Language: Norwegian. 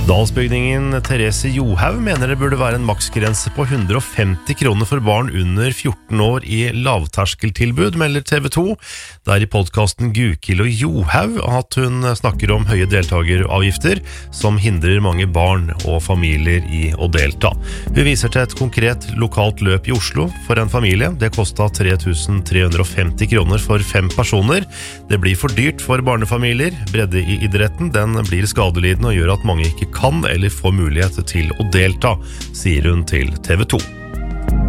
Dalsbygningen Therese Johaug mener det burde være en maksgrense på 150 kroner for barn under 14 år i lavterskeltilbud, melder TV 2. Det er i podcasten Gukild og Johaug at hun snakker om høye deltageravgifter som hindrer mange barn og familier i å delta. Hun viser til et konkret lokalt løp i Oslo for en familie. Det kostet 3.350 kroner for 5 personer. Det blir for dyrt for barnefamilier. Bredde i idretten, den blir skadelidende og gjør at mange ikke kan eller får mulighet til å delta, sier hun til TV 2.